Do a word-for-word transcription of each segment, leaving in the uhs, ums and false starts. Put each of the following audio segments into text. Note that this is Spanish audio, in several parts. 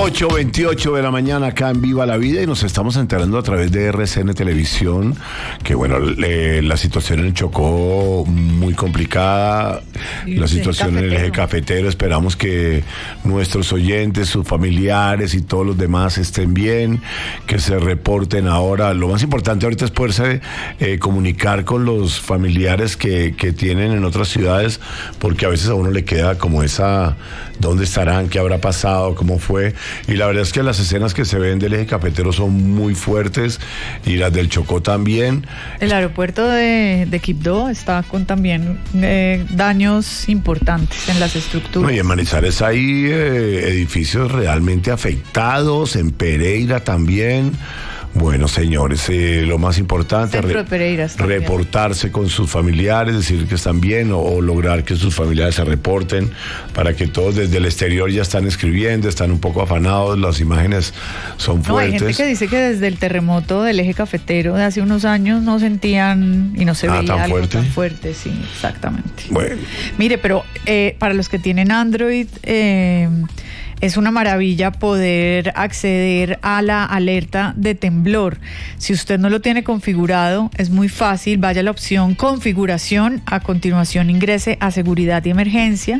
ocho veintiocho de la mañana acá en Viva la Vida y nos estamos enterando a través de R C N Televisión que bueno, le, la situación en el Chocó muy complicada, y la situación en el eje cafetero. Esperamos que nuestros oyentes, sus familiares y todos los demás estén bien, que se reporten ahora. Lo más importante ahorita es poderse eh, comunicar con los familiares que, que tienen en otras ciudades, porque a veces a uno le queda como esa, ¿dónde estarán? ¿Qué habrá pasado? ¿Cómo fue? Y la verdad es que las escenas que se ven del eje cafetero son muy fuertes y las del Chocó también. El aeropuerto de, de Quibdó está con también eh, daños importantes en las estructuras. No, y en Manizales hay eh, edificios realmente afectados, en Pereira también. Bueno, señores, eh, lo más importante es re- reportarse con sus familiares, decir que están bien o, o lograr que sus familiares se reporten para que todos desde el exterior ya están escribiendo, están un poco afanados, las imágenes son fuertes. No, hay gente que dice que desde el terremoto del eje cafetero de hace unos años no sentían y no se ah, veía tan algo fuerte. tan fuerte, sí, exactamente. Bueno. Mire, pero eh, para los que tienen Android... Eh, Es una maravilla poder acceder a la alerta de temblor. Si usted no lo tiene configurado, es muy fácil. Vaya a la opción configuración. A continuación ingrese a seguridad y emergencia.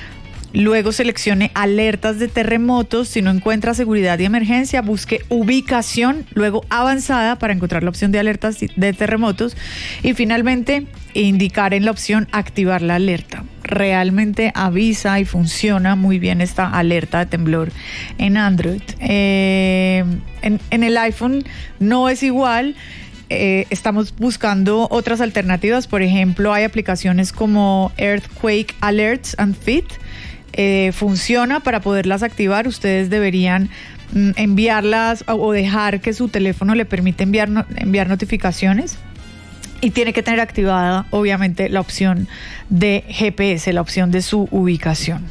Luego seleccione alertas de terremotos. Si no encuentra seguridad y emergencia, busque ubicación, luego avanzada para encontrar la opción de alertas de terremotos. Y finalmente indicar en la opción activar la alerta. Realmente avisa y funciona muy bien esta alerta de temblor en Android. Eh, en, en el iPhone no es igual. Eh, estamos buscando otras alternativas. Por ejemplo, hay aplicaciones como Earthquake Alerts and Fit. Eh, funciona. Para poderlas activar, ustedes deberían mm, enviarlas o, o dejar que su teléfono le permita enviar, no, enviar notificaciones. Y tiene que tener activada, obviamente, la opción de G P S, la opción de su ubicación.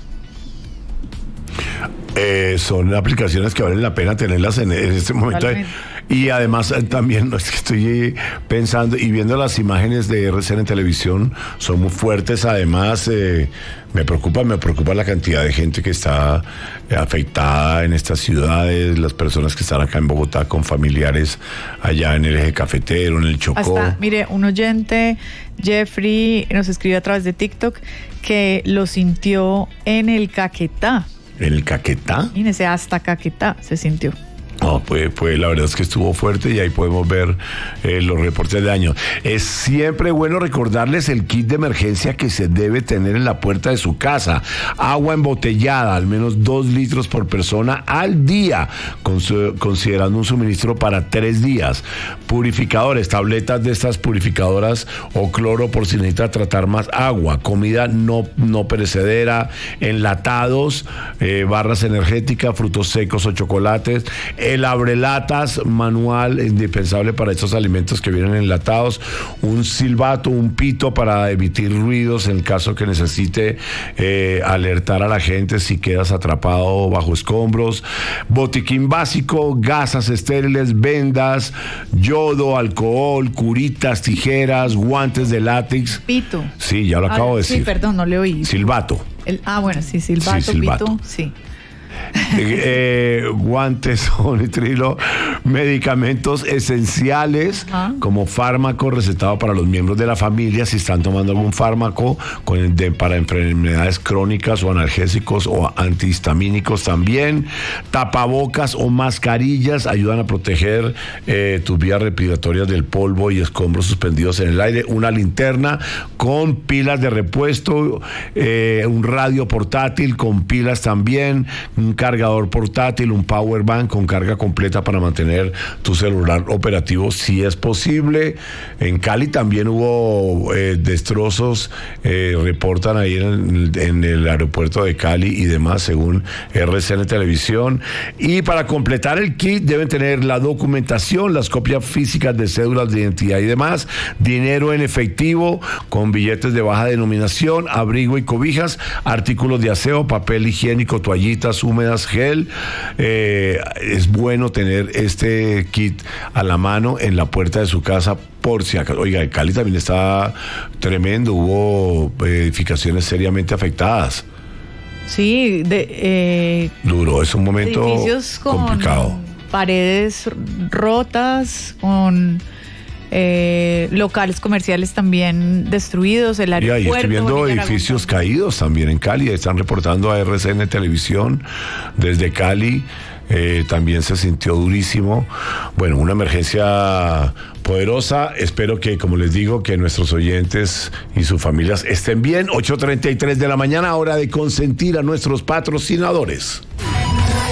Eh, son aplicaciones que valen la pena tenerlas en, en este momento. Totalmente. Y además eh, también, no es que estoy pensando y viendo las imágenes de R C N en televisión, son muy fuertes. Además, eh, me preocupa, me preocupa la cantidad de gente que está eh, afectada en estas ciudades, las personas que están acá en Bogotá con familiares allá en el eje cafetero, en el Chocó. Hasta, mire, un oyente, Jeffrey, nos escribió a través de TikTok que lo sintió en el Caquetá. ¿En el Caquetá? Imagínese, hasta Caquetá se sintió. No, pues, pues la verdad es que estuvo fuerte y ahí podemos ver eh, los reportes de daño. Es siempre bueno recordarles el kit de emergencia que se debe tener en la puerta de su casa. Agua embotellada, al menos dos litros por persona al día, con su, considerando un suministro para tres días. Purificadores, tabletas de estas purificadoras o cloro por si necesita tratar más agua. Comida no, no perecedera, enlatados, eh, barras energéticas, frutos secos o chocolates. El abrelatas manual, indispensable para estos alimentos que vienen enlatados, un silbato, un pito para emitir ruidos en caso que necesite eh, alertar a la gente si quedas atrapado bajo escombros, botiquín básico, gasas estériles, vendas, yodo, alcohol, curitas, tijeras, guantes de látex. Pito. Sí, ya lo ah, acabo de decir. Sí, perdón, no le oí. Silbato. El, ah, bueno, sí, silbato, sí, silbato. Pito, sí. Eh, guantes o nitrilo, medicamentos esenciales, ajá, como fármaco recetado para los miembros de la familia si están tomando algún fármaco con, de, para enfermedades crónicas o analgésicos o antihistamínicos también. Tapabocas o mascarillas ayudan a proteger eh, tus vías respiratorias del polvo y escombros suspendidos en el aire. Una linterna con pilas de repuesto, eh, un radio portátil con pilas también, un cargador portátil, un power bank con carga completa para mantener tu celular operativo si es posible. En Cali también hubo eh, destrozos, eh, reportan ahí en, en el aeropuerto de Cali y demás, según R C N Televisión. Y para completar el kit deben tener la documentación, las copias físicas de cédulas de identidad y demás, dinero en efectivo con billetes de baja denominación, abrigo y cobijas, artículos de aseo, papel higiénico, toallitas húmedas, gel. Eh, es bueno tener este kit a la mano en la puerta de su casa por si acaso. Oiga, en Cali también está tremendo, hubo edificaciones seriamente afectadas. Sí, de, eh, duro, es un momento edificios con complicado. Paredes rotas, con eh, locales comerciales también destruidos, el Y ahí aeropuerto. estoy viendo Bonilla edificios Aragón. caídos también en Cali. Están reportando a R C N Televisión desde Cali. Eh, también se sintió durísimo. Bueno, una emergencia poderosa. Espero que, como les digo, que nuestros oyentes y sus familias estén bien. ocho treinta y tres de la mañana, hora de consentir a nuestros patrocinadores.